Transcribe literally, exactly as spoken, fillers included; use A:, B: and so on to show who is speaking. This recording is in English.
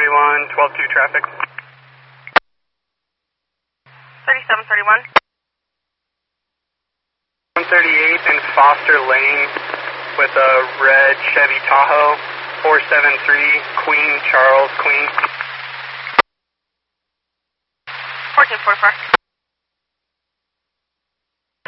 A: thirty-one, twelve two traffic.
B: thirty-seven thirty-one.
A: one thirty-eight in Foster Lane with a red Chevy Tahoe, four seven three, Queen Charles, Queen.
B: fourteen forty-four.